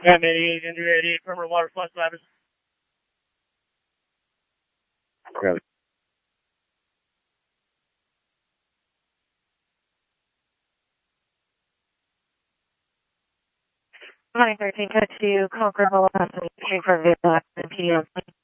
Cat 88, Injury 88, perimeter water flush ladders. Grab it. 913 cut to Conquer Velocity, for Villa, and PDM.